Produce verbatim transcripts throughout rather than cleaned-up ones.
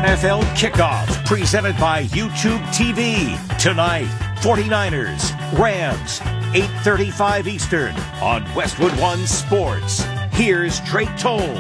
N F L Kickoff, presented by YouTube T V. Tonight, forty-niners, Rams, eight thirty-five Eastern on Westwood One Sports. Here's Drake Toll.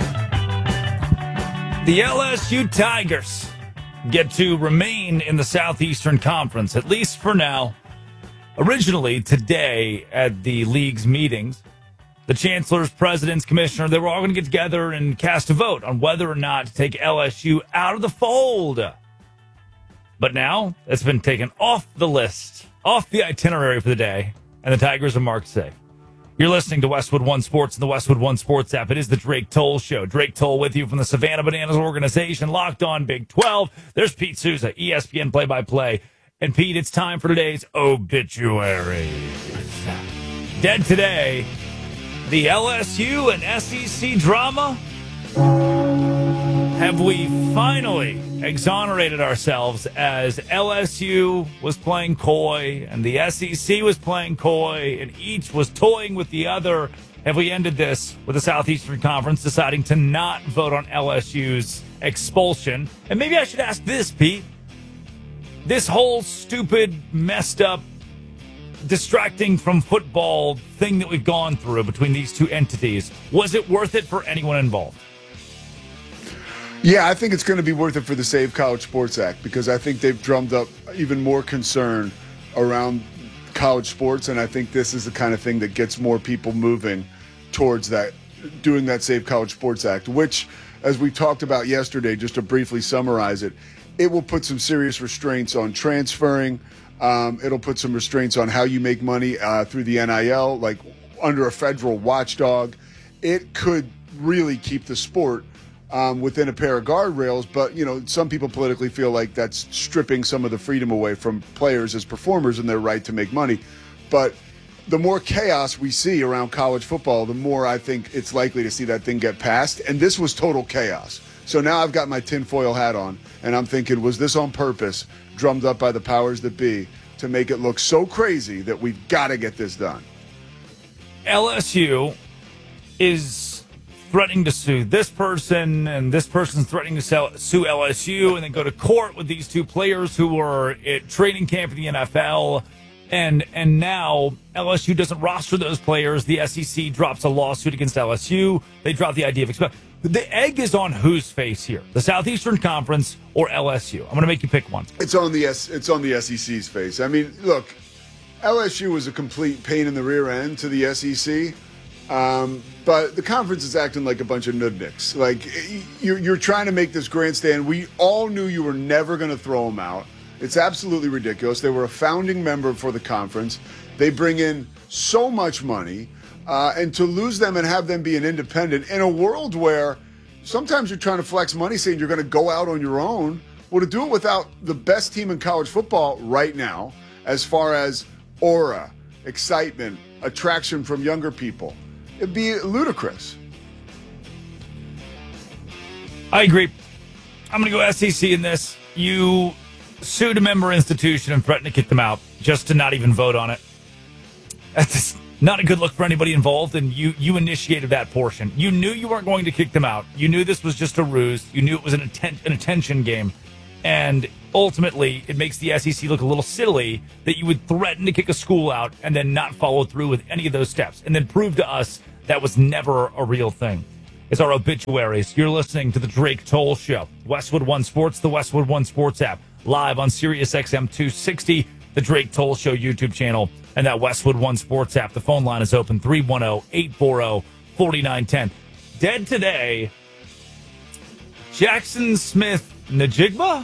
The L S U Tigers get to remain in the Southeastern Conference, at least for now. Originally, today at the league's meetings, the chancellors, presidents, commissioner, they were all going to get together and cast a vote on whether or not to take L S U out of the fold. But now it's been taken off the list, off the itinerary for the day, and the Tigers are marked safe. You're listening to Westwood One Sports and the Westwood One Sports app. It is the Drake Toll Show. Drake Toll with you from the Savannah Bananas organization, Locked On Big twelve. There's Pete Souza, E S P N play-by-play. And Pete, it's time for today's obituaries. Dead today, the L S U and S E C drama. Have we finally exonerated ourselves as L S U was playing coy and the S E C was playing coy and each was toying with the other? Have we ended this with the Southeastern Conference deciding to not vote on L S U's expulsion? And maybe I should ask this, Pete. This whole stupid, messed up, distracting from football thing that we've gone through between these two entities, was it worth it for anyone involved? Yeah, I think it's going to be worth it for the Save College Sports Act because I think they've drummed up even more concern around college sports, and I think this is the kind of thing that gets more people moving towards that, doing that Save College Sports Act, which, as we talked about yesterday, just to briefly summarize it, it will put some serious restraints on transferring. Um, it'll put some restraints on how you make money uh, through the N I L, like under a federal watchdog. It could really keep the sport Um, within a pair of guardrails, but you know, some people politically feel like that's stripping some of the freedom away from players as performers and their right to make money. But the more chaos we see around college football, the more I think it's likely to see that thing get passed. And this was total chaos. So now I've got my tinfoil hat on, and I'm thinking, was this on purpose, drummed up by the powers that be, to make it look so crazy that we've got to get this done? L S U is threatening to sue this person, and this person's threatening to sell, sue L S U, and then go to court with these two players who were at training camp in the N F L. And and now L S U doesn't roster those players. The S E C drops a lawsuit against L S U. They drop the idea of expel. The egg is on whose face here? The Southeastern Conference or L S U? I'm going to make you pick one. It's on the S. It's on the S E C's face. I mean, look, L S U was a complete pain in the rear end to the S E C. Um, but the conference is acting like a bunch of nudniks. Like, you're, you're trying to make this grandstand. We all knew you were never going to throw them out. It's absolutely ridiculous. They were a founding member for the conference. They bring in so much money. Uh, and to lose them and have them be an independent in a world where sometimes you're trying to flex money saying you're going to go out on your own. Well, to do it without the best team in college football right now, as far as aura, excitement, attraction from younger people, it'd be ludicrous. I agree. I'm going to go S E C in this. You sued a member institution and threatened to kick them out just to not even vote on it. That's not a good look for anybody involved, and you, you initiated that portion. You knew you weren't going to kick them out. You knew this was just a ruse. You knew it was an, atten- an attention game. And ultimately, it makes the S E C look a little silly that you would threaten to kick a school out and then not follow through with any of those steps and then prove to us that was never a real thing. It's our obituaries. You're listening to the Drake Toll Show. Westwood One Sports, the Westwood One Sports app, live on Sirius X M two sixty, the Drake Toll Show YouTube channel, and that Westwood One Sports app. The phone line is open, three one zero, eight four zero, four nine one zero. Dead today, Jackson Smith Najigba?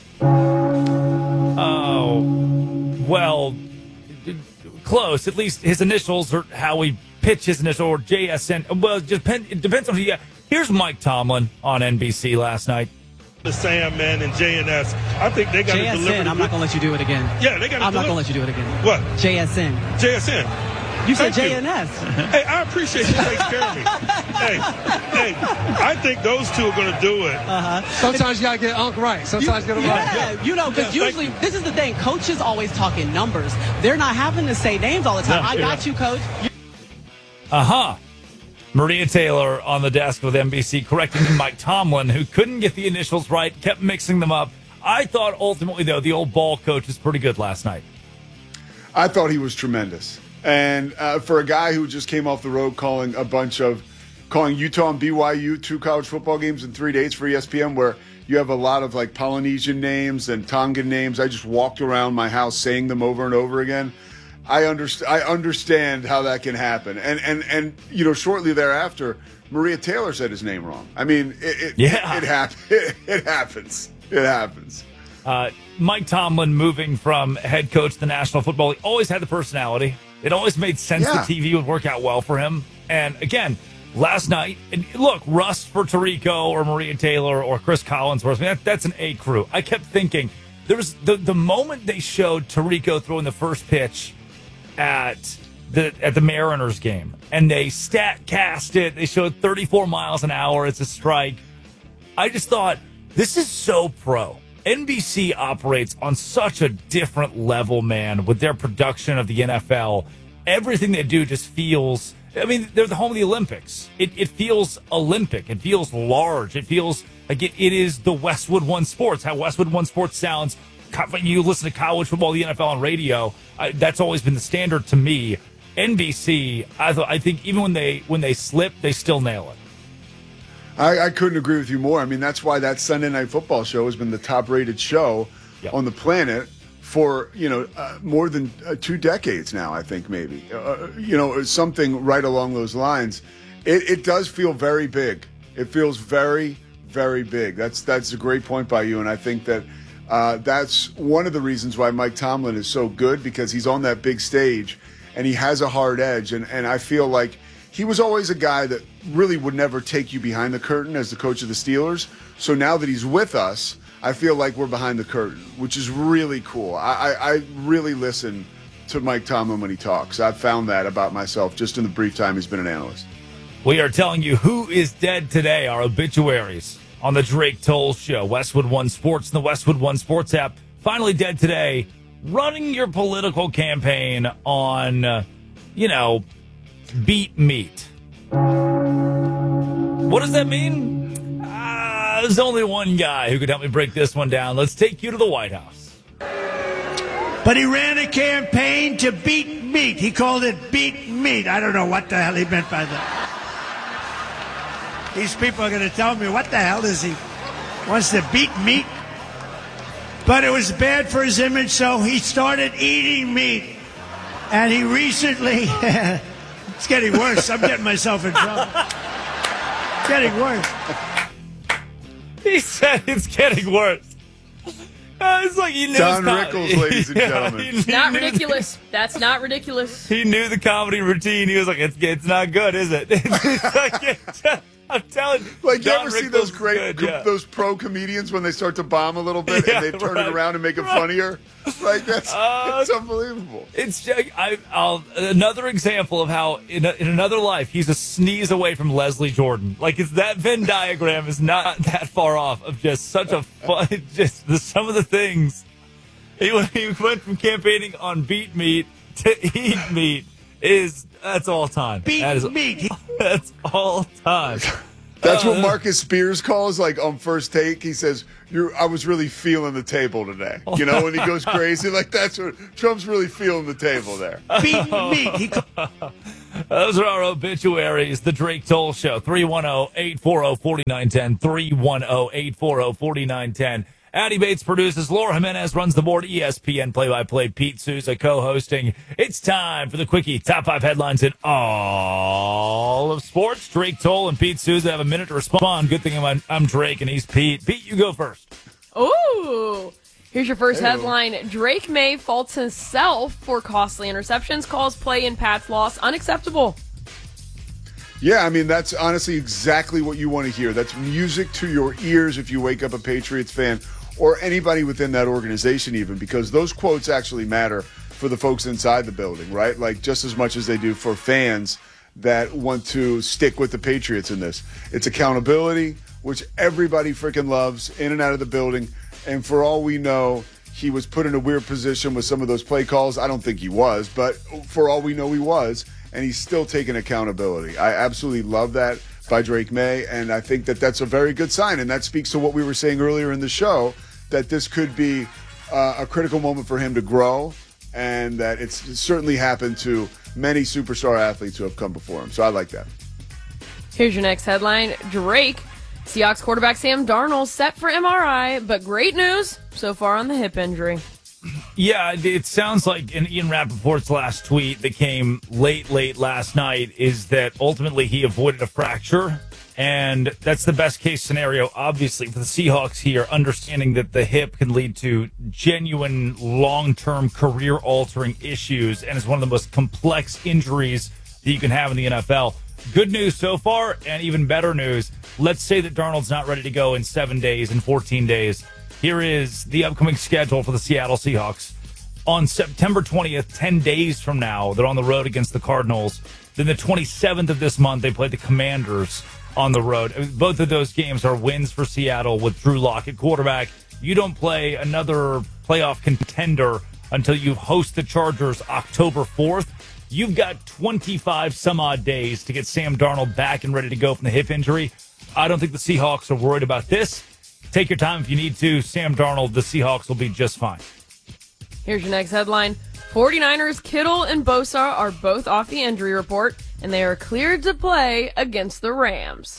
Oh, well, close. At least his initials are how we pitch his initial, or J S N. Well, it depends, it depends on who you. Here's Mike Tomlin on N B C last night. The Sam, man, and J N S. I think they got to deliver. J S N, I'm not going to let you do it again. Yeah, they got to I'm deliver. not going to let you do it again. What? J S N. J S N. You said Thank J N S. You. Hey, I appreciate you taking care of me. Hey, hey, I think those two are going to do it. Uh-huh. Sometimes you got to get Unc right. Sometimes you, get them right. Yeah, you know, because Yeah, usually, this is the thing. Coaches always talk in numbers. They're not having to say names all the time. No, I got yeah. you, Coach. You- Uh-huh. Maria Taylor on the desk with N B C correcting Mike Tomlin, who couldn't get the initials right, kept mixing them up. I thought ultimately, though, the old ball coach was pretty good last night. I thought he was tremendous. And uh, for a guy who just came off the road calling a bunch of, calling Utah and B Y U two college football games in three days for E S P N, where you have a lot of like Polynesian names and Tongan names. I just walked around my house saying them over and over again. I understand. I understand how that can happen, and and and you know, shortly thereafter, Maria Taylor said his name wrong. I mean, it it, yeah. it, it, hap- it, it happens. It happens. Uh, Mike Tomlin moving from head coach to the National Football League always had the personality. It always made sense Yeah. that T V would work out well for him. And again, last night, and look, Rust for Tirico or Maria Taylor or Chris Collinsworth, I mean, that, that's an A crew. I kept thinking there was the the moment they showed Tirico throwing the first pitch at the at the Mariners game, and they stat cast it. They showed thirty-four miles an hour. It's a strike. I just thought, this is so pro. N B C operates on such a different level, man, with their production of the N F L. Everything they do just feels, I mean, they're the home of the Olympics. It, it feels Olympic. It feels large. It feels like it, it is the Westwood One Sports, how Westwood One Sports sounds. You listen to college football, the N F L on radio. I, that's always been the standard to me. N B C, I, th- I think even when they when they slip, they still nail it. I, I couldn't agree with you more. I mean, that's why that Sunday Night Football show has been the top-rated show Yep. on the planet for, you know, uh, more than uh, two decades now, I think maybe. Uh, you know, something right along those lines. It, it does feel very big. It feels very, very big. That's that's a great point by you, and I think that uh, that's one of the reasons why Mike Tomlin is so good, because he's on that big stage and he has a hard edge, and, and I feel like he was always a guy that really would never take you behind the curtain as the coach of the Steelers. So now that he's with us, I feel like we're behind the curtain, which is really cool. I, I, I really listen to Mike Tomlin when he talks. I've found that about myself just in the brief time he's been an analyst. We are telling you who is dead today, our obituaries on the Drake Toll Show. Westwood One Sports and the Westwood One Sports app. Finally dead today, running your political campaign on, uh, you know, beat meat. What does that mean? Uh, there's only one guy who could help me break this one down. Let's take you to the White House. But he ran a campaign to beat meat. He called it beat meat. I don't know what the hell he meant by that. These people are going to tell me, what the hell is he? Wants to beat meat? But it was bad for his image, so he started eating meat. And he recently... It's getting worse. I'm getting myself in trouble. It's getting worse. He said it's getting worse. Uh, it's like he knew Don his com- Rickles, ladies and Yeah, gentlemen. he- he Not knew- ridiculous. That's not ridiculous. He knew the comedy routine. He was like, "It's it's not good, is it?" It's like, it's- I'm telling you. Like, you Don ever see Rickles those is great, good, com- yeah. those pro comedians when they start to bomb a little bit Yeah, and they turn right. it around and make it Right. funnier? Like, that's Uh, it's unbelievable. It's just, I, I'll, another example of how in, a, in another life he's a sneeze away from Leslie Jordan. Like, it's that Venn diagram is not that far off of just such a fun. Just the, some of the things he, went- he went from campaigning on beat meat to eat meat is that's all time. Beat That is, meat. That's all time. That's Uh, what Marcus Spears calls, like, on First Take. He says, "You're, I was really feeling the table today." You know, when he goes crazy, like, that's what Trump's really feeling the table there. Beat meat. He called Those are our obituaries. The Drake Toll Show. three one zero, eight four zero, four nine one zero. three one zero, eight four zero, four nine one zero. Addie Bates produces. Laura Jimenez runs the board. E S P N play-by-play. Pete Souza co-hosting. It's time for the Quickie. Top five headlines in all of sports. Drake Toll and Pete Souza have a minute to respond. Good thing I'm, I'm Drake and he's Pete. Pete, you go first. Ooh. Here's your first Hey-o. headline. Drake May faults himself for costly interceptions, calls play in Pat's loss unacceptable. Yeah, I mean, that's honestly exactly what you want to hear. That's music to your ears if you wake up a Patriots fan or anybody within that organization even, because those quotes actually matter for the folks inside the building, right? Like, just as much as they do for fans that want to stick with the Patriots in this. It's accountability, which everybody freaking loves, in and out of the building. And for all we know, he was put in a weird position with some of those play calls. I don't think he was, but for all we know, he was. and he's still taking accountability. I absolutely love that by Drake May, and I think that that's a very good sign, and that speaks to what we were saying earlier in the show, that this could be uh, a critical moment for him to grow, and that it's certainly happened to many superstar athletes who have come before him. So I like that. Here's your next headline. Drake, Seahawks quarterback Sam Darnold set for M R I, but great news so far on the hip injury. Yeah, it sounds like in Ian Rappaport's last tweet that came late, late last night is that ultimately he avoided a fracture. And that's the best case scenario, obviously, for the Seahawks here, understanding that the hip can lead to genuine long-term career-altering issues and is one of the most complex injuries that you can have in the N F L. Good news so far, and even better news. Let's say that Darnold's not ready to go in seven days, in fourteen days. Here is the upcoming schedule for the Seattle Seahawks. On September twentieth, ten days from now, they're on the road against the Cardinals. Then the twenty-seventh of this month, they play the Commanders on the road. Both of those games are wins for Seattle with Drew Lock at quarterback. You don't play another playoff contender until you host the Chargers October fourth. You've got twenty-five some odd days to get Sam Darnold back and ready to go from the hip injury. I don't think the Seahawks are worried about this. Take your time if you need to. Sam Darnold, the Seahawks will be just fine. Here's your next headline. forty-niners Kittle and Bosa are both off the injury report, and they are cleared to play against the Rams.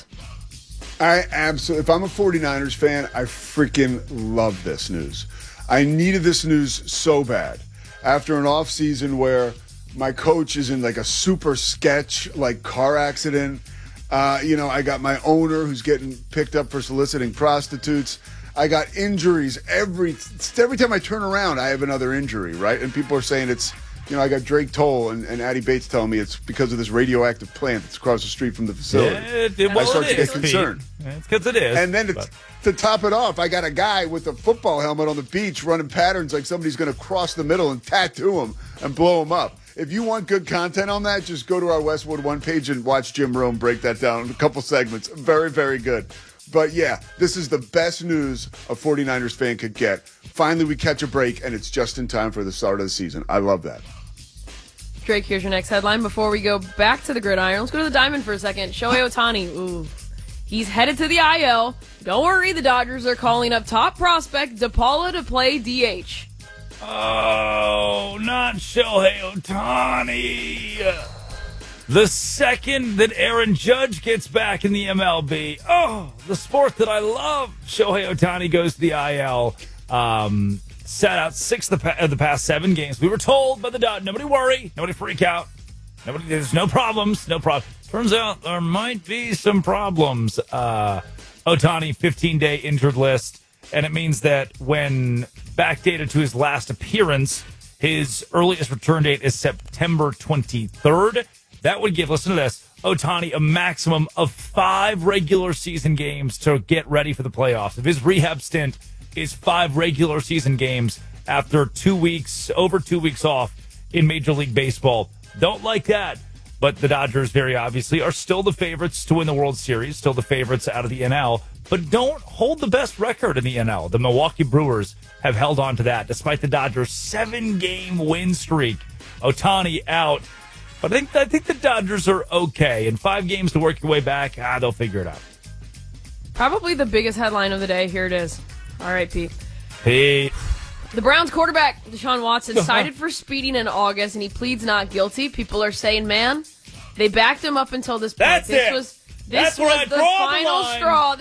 I absolutely, if I'm a forty-niners fan, I freaking love this news. I needed this news so bad. After an offseason where my coach is in like a super sketch, like car accident. Uh, you know, I got my owner who's getting picked up for soliciting prostitutes. I got injuries every every time I turn around, I have another injury, right? And people are saying it's, you know, I got Drake Toll and, and Addie Bates telling me it's because of this radioactive plant that's across the street from the facility. Yeah, it, it, well, I start it to is, get concerned. Pete. It's because it is. And then to, to top it off, I got a guy with a football helmet on the beach running patterns like somebody's going to cross the middle and tattoo him and blow him up. If you want good content on that, just go to our Westwood One page and watch Jim Rome break that down in a couple segments. Very, very good. But yeah, this is the best news a forty-niners fan could get. Finally, we catch a break, and it's just in time for the start of the season. I love that. Drake, here's your next headline. Before we go back to the gridiron, let's go to the diamond for a second. Shohei Ohtani, ooh, he's headed to the I L. Don't worry, the Dodgers are calling up top prospect DePaula to play D H. Oh, not Shohei Ohtani. The second that Aaron Judge gets back in the M L B, oh, the sport that I love, Shohei Ohtani goes to the I L. Um, sat out six of the, pa- of the past seven games. We were told by the Dodgers, nobody worry, nobody freak out. Nobody, there's no problems, no problem. Turns out there might be some problems. Uh, Ohtani, fifteen-day injured list. And it means that when backdated to his last appearance, his earliest return date is September twenty-third. That would give, listen to this, Ohtani a maximum of five regular season games to get ready for the playoffs. If his rehab stint is five regular season games after two weeks, over two weeks off in Major League Baseball. Don't like that. But the Dodgers, very obviously, are still the favorites to win the World Series, still the favorites out of the N L, but don't hold the best record in the N L. The Milwaukee Brewers have held on to that, despite the Dodgers' seven-game win streak. Ohtani out. But I think I think the Dodgers are okay. In five games to work your way back, ah, they'll figure it out. Probably the biggest headline of the day. Here it is. All right, Pete. Pete. The Browns quarterback, Deshaun Watson, cited for speeding in August, and he pleads not guilty. People are saying, man, they backed him up until this point. That's this it. was this That's was where I the draw the final line. straw.